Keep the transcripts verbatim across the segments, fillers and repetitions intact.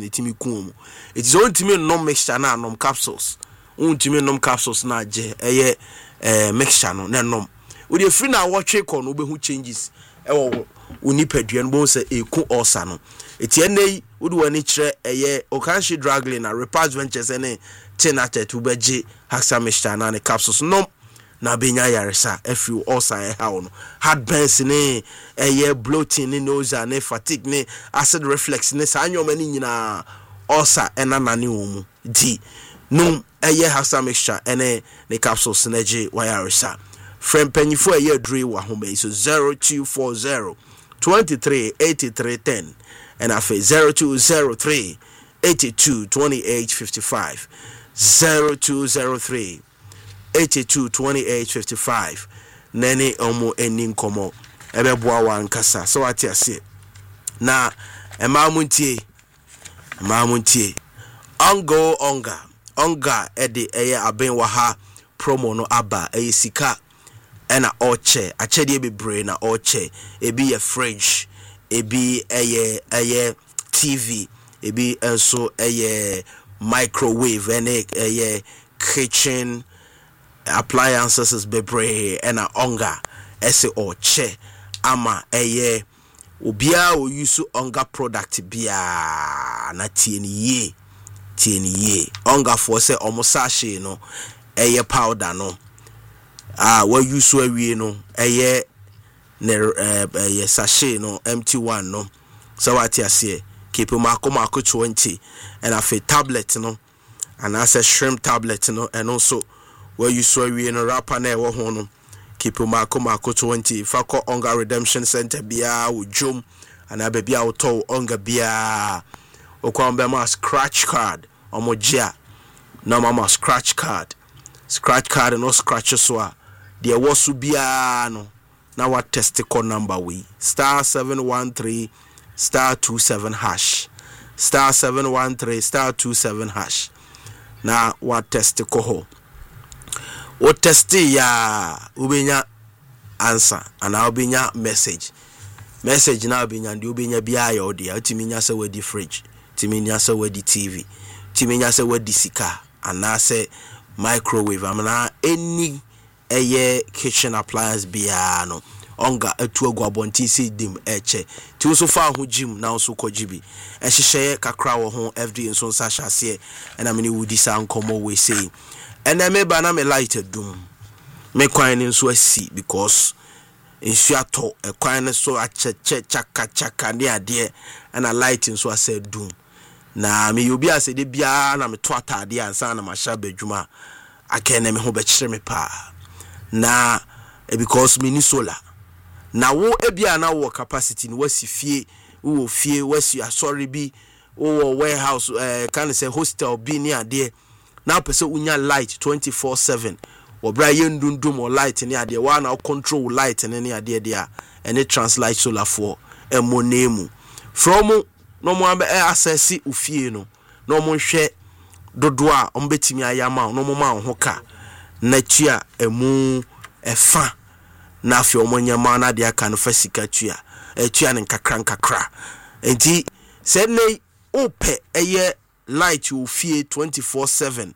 etimi kum it is ontimi nom mixture na nom capsules ontimi nom capsules na je eye eh mixture no na nom we dey free na watch ko no obehu changes e wo unipadua no bo se eku osa no eti enei wo de wani kire eye Okanshi Drugline na Repast Ventures ene tina tetu beji haxa mixture na ne capsules nom na benya yaresa every osa e ha no heartburns ne eye bloating ne nausea ne fatigue ne acid reflux ne sa anyoma ni nyina osa ena nane wo mu di num eye haxa mixture ene ne capsules ne je wayaresa friend panyifo eye dre wa home so zero two four zero two three eight three one zero and afa zero two zero three eight two two eight five five zero two zero three eighty-two twenty-eight fifty-five nene omo enin komo ebeboa wankasa so ati ase na emamuntie emamuntie ongo onga onga ede eye aben wa ha promo no aba eye sika ena oche achede bebre na oche ebi ye fridge ebi eye eye T V ebi enso eye microwave ene eye kitchen appliances bebre ena onga ese oche ama eye obia o use onga product bia na tieniye tieniye onga for say omosashi no eye powder no ah we use awie no eye ne eye sachet no empty one no so what you say keep mako mako twenty and afi tablet no and as a shrimp tablet no and also where you saw we in a rapper na wo ho no keep mako mako twenty fako onga redemption center bia wo jom ana ba bia wo to onga bia okwamba ma scratch card omojia na mama scratch card scratch card no scratch so a de wo su bia no na what test call number we star seven one three star two seven hash star seven one three star two seven hash na what test call ho o test ya ubenya answer ana ubenya message message na ubenya ndi ubenya bia ya odi atiminya se wedi fridge timinya se wedi T V timinya se wedi sika ana se microwave amana any eye kitchen appliance bia no onga atu agwabonti si dim eche ti so fa ho gym na so kojibi e hyehyeye kakra wo ho F D nso nsa hyase e na me wudi sa nkomo we say ene me ba na me light dum me kwan nso asi because nsu ato e kwan so acheche chaka chaka ne ade e na light nso asa dum na me yobi ase de bia na me to atade ansa na ma sha badwuma akene me ho be kire me pa na e because me ni solar na wo ebia na wo capacity ni wasifie wo fie wasi asori bi wo warehouse eh kan say hostel bi ni ade na pese unya light twenty-four seven wo bra yendundum o light ni ade wa na control light ni ni ade dia ene translite solar for emonemu from no mo ambe access ufie no no mo hwe dodo a ombetimi ayama no mo ma ho ka na tua emu efa na afio omonyama na de aka no fasika tua etua ne nkakra nkakra enti said nei ope eye light ufie twenty-four seven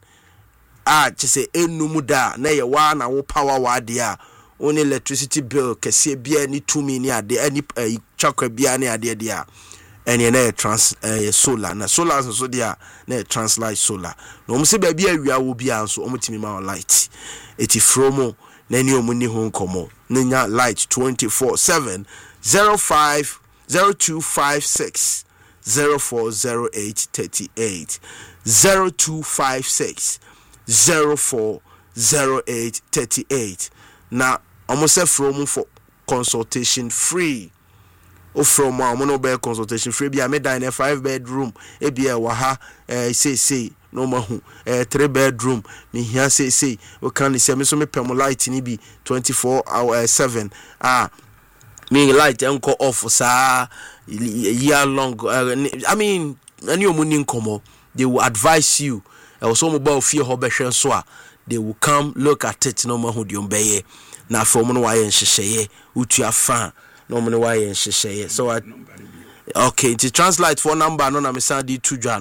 ah chese enum da na ye wa na wo power wa de a on electricity bill kese bia ni two mi ni ade ani chakwa bia ni ade de a ene na trans uh, solar na solar so dia na translite solar no mo se ba bia awia wo bia so omotimi ma light eti fromo na ni omuni ho nkomo nya light twenty-four seven zero five zero two five six zero four zero eight three eight zero two five six zero four zero eight three eight na almost a from for consultation free o from a mono bed consultation free be a made in a five bedroom e be a waha eh say say no mahu eh three bedroom me here say say we can say me so me pem light ni bi twenty-four hour seven ah me light enko off sa year long uh, I mean any omuni nkomo they will advise you e also mo ba ofie ho behwe so a they will come look at it no mahu de ombeye na from no wa yen hyehyeye utua fa no mo no wa yen hyehyeye so I, okay to translate for number no na me send you to